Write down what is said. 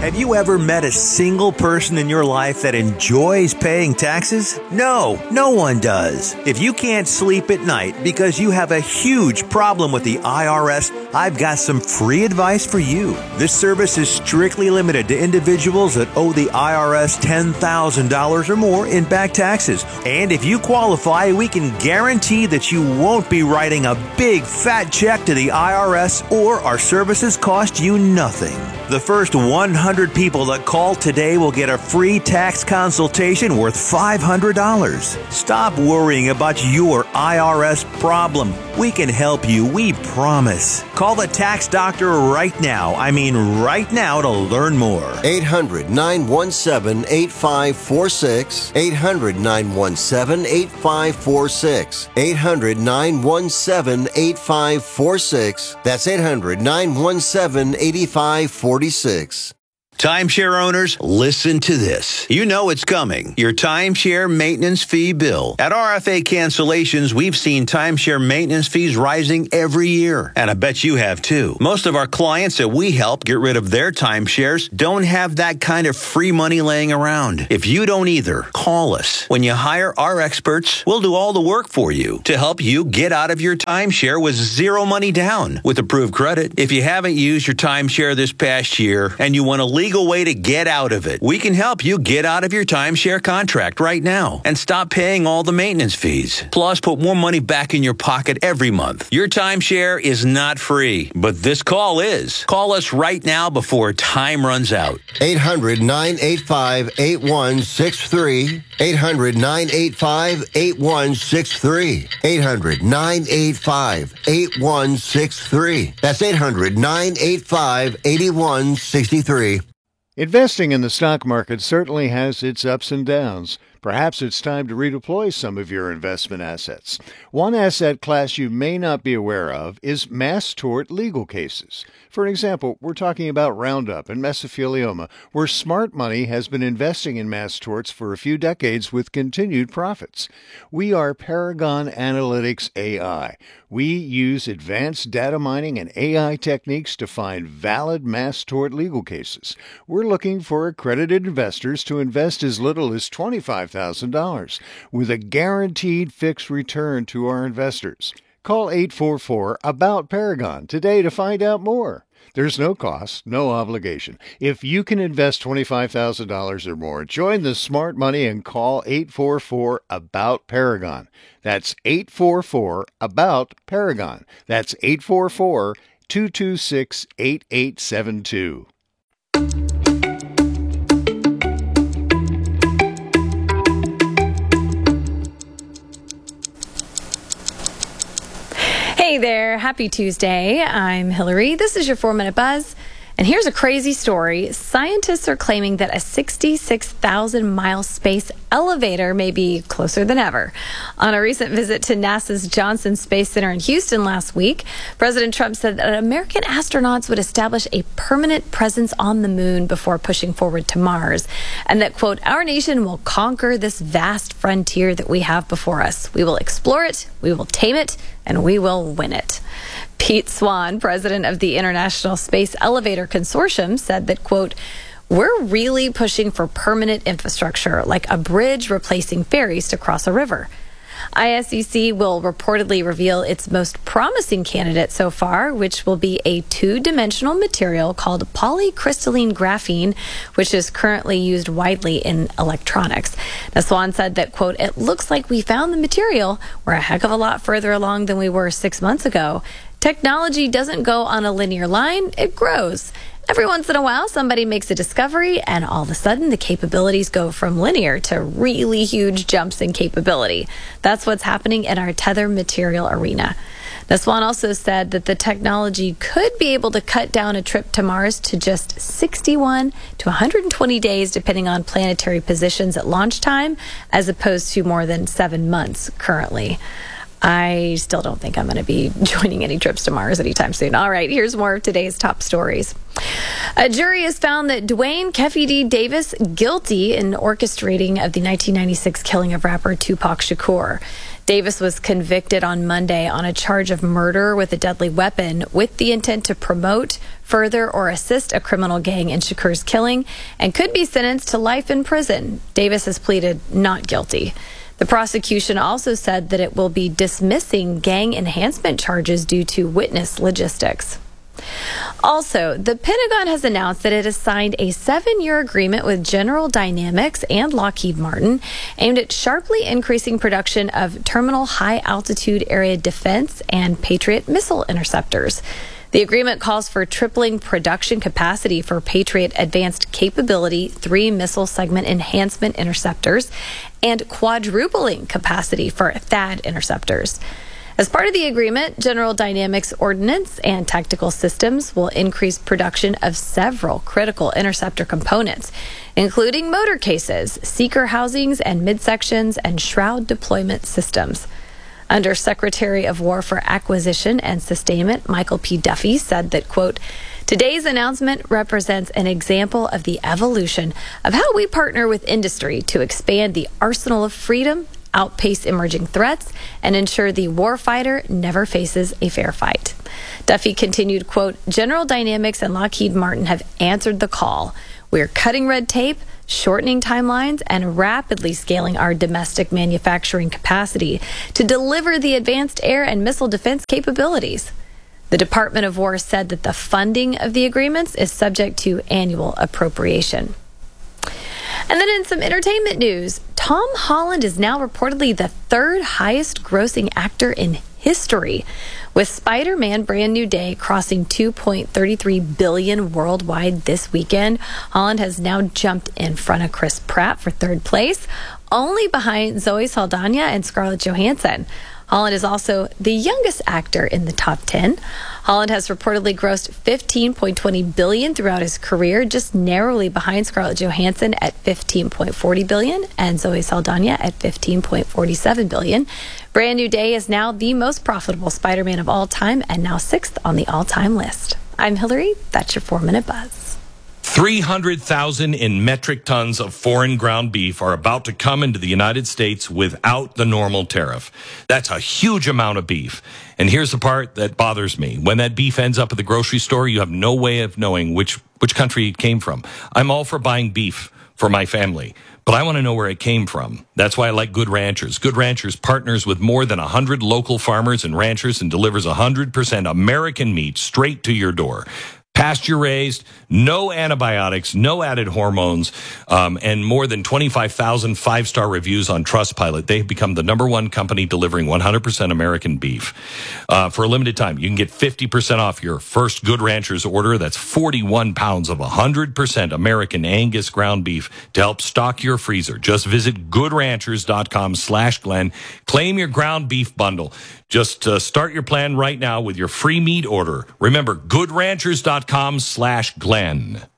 Have you ever met a single person in your life that enjoys paying taxes? No one does. If you can't sleep at night because you have a huge problem with the IRS, I've got some free advice for you. This service is strictly limited to individuals that owe the IRS $10,000 or more in back taxes. And if you qualify, we can guarantee that you won't be writing a big fat check to the IRS, or our services cost you nothing. The first 100 people that call today will get a free tax consultation worth $500. Stop worrying about your IRS problem. We can help you, we promise. Call the tax doctor right now. I mean right now, to learn more. 800-917-8546. 800-917-8546. 800-917-8546. That's 800-917-8546. Timeshare owners, listen to this. You know it's coming. Your timeshare maintenance fee bill. At RFA Cancellations, we've seen timeshare maintenance fees rising every year. And I bet you have too. Most of our clients that we help get rid of their timeshares don't have that kind of free money laying around. If you don't either, call us. When you hire our experts, we'll do all the work for you to help you get out of your timeshare with zero money down with approved credit. If you haven't used your timeshare this past year and you want to legal way to get out of it, we can help you get out of your timeshare contract right now and stop paying all the maintenance fees. Plus, put more money back in your pocket every month. Your timeshare is not free, but this call is. Call us right now before time runs out. 800-985-8163. 800-985-8163. 800-985-8163. That's 800-985-8163. Investing in the stock market certainly has its ups and downs. Perhaps it's time to redeploy some of your investment assets. One asset class you may not be aware of is mass tort legal cases. For example, we're talking about Roundup and mesothelioma, where smart money has been investing in mass torts for a few decades with continued profits. We are Paragon Analytics AI. We use advanced data mining and AI techniques to find valid mass tort legal cases. We're looking for accredited investors to invest as little as $25,000 with a guaranteed fixed return to our investors. Call 844-ABOUT-PARAGON today to find out more. There's no cost, no obligation. If you can invest $25,000 or more, join the smart money and call 844-ABOUT-PARAGON. That's 844-ABOUT-PARAGON. That's 844-226-8872. Hey there, happy Tuesday. I'm Hillary. This is your 4-Minute Buzz. And here's a crazy story. Scientists are claiming that a 66,000-mile space elevator may be closer than ever. On a recent visit to NASA's Johnson Space Center in Houston last week, President Trump said that American astronauts would establish a permanent presence on the moon before pushing forward to Mars. And that, quote, our nation will conquer this vast frontier that we have before us. We will explore it, we will tame it, and we will win it. Pete Swan, president of the International Space Elevator Consortium, said that, quote, we're really pushing for permanent infrastructure, like a bridge replacing ferries to cross a river. ISEC will reportedly reveal its most promising candidate so far, which will be a two-dimensional material called polycrystalline graphene, which is currently used widely in electronics. Now, Swan said that, quote, it looks like we found the material. We're a heck of a lot further along than we were 6 months ago. Technology doesn't go on a linear line, it grows. Every once in a while, somebody makes a discovery, and all of a sudden, the capabilities go from linear to really huge jumps in capability. That's what's happening in our tether material arena. Now, Swan also said that the technology could be able to cut down a trip to Mars to just 61 to 120 days, depending on planetary positions at launch time, as opposed to more than 7 months currently. I still don't think I'm going to be joining any trips to Mars anytime soon. All right, here's more of today's top stories. A jury has found that Dwayne Keffe D. Davis guilty in orchestrating of the 1996 killing of rapper Tupac Shakur. Davis was convicted on Monday on a charge of murder with a deadly weapon with the intent to promote, further, or assist a criminal gang in Shakur's killing and could be sentenced to life in prison. Davis has pleaded not guilty. The prosecution also said that it will be dismissing gang enhancement charges due to witness logistics. Also, the Pentagon has announced that it has signed a 7-year agreement with General Dynamics and Lockheed Martin aimed at sharply increasing production of Terminal High Altitude Area Defense and Patriot missile interceptors. The agreement calls for tripling production capacity for Patriot Advanced Capability 3 missile segment enhancement interceptors and quadrupling capacity for THAAD interceptors. As part of the agreement, General Dynamics Ordnance and Tactical Systems will increase production of several critical interceptor components, including motor cases, seeker housings and midsections, and shroud deployment systems. Under Secretary of War for Acquisition and Sustainment, Michael P. Duffy, said that, quote, "Today's announcement represents an example of the evolution of how we partner with industry to expand the arsenal of freedom, outpace emerging threats, and ensure the warfighter never faces a fair fight." Duffy continued, quote, "General Dynamics and Lockheed Martin have answered the call. We're cutting red tape, shortening timelines, and rapidly scaling our domestic manufacturing capacity to deliver the advanced air and missile defense capabilities." The Department of War said that the funding of the agreements is subject to annual appropriation. And then in some entertainment news, Tom Holland is now reportedly the 3rd highest grossing actor in history, with Spider-Man Brand New Day crossing $2.33 billion worldwide this weekend. Holland has now jumped in front of Chris Pratt for 3rd place, only behind Zoe Saldana and Scarlett Johansson. Holland is also the youngest actor in the top 10. Holland has reportedly grossed $15.20 billion throughout his career, just narrowly behind Scarlett Johansson at $15.40 billion and Zoe Saldana at $15.47 billion. Brand New Day is now the most profitable Spider-Man of all time and now 6th on the all-time list. I'm Hillary. That's your 4-Minute Buzz. 300,000 in metric tons of foreign ground beef are about to come into the United States without the normal tariff. That's a huge amount of beef. And here's the part that bothers me. When that beef ends up at the grocery store, you have no way of knowing which country it came from. I'm all for buying beef for my family, but I want to know where it came from. That's why I like Good Ranchers. Good Ranchers partners with more than 100 local farmers and ranchers and delivers 100% American meat straight to your door. Pasture-raised, no antibiotics, no added hormones, and more than 25,000 five-star reviews on Trustpilot. They've become the #1 company delivering 100% American beef. For a limited time, you can get 50% off your first Good Ranchers order. That's 41 pounds of 100% American Angus ground beef to help stock your freezer. Just visit goodranchers.com/Glenn. Claim your ground beef bundle. Just start your plan right now with your free meat order. Remember, goodranchers.com/Glenn.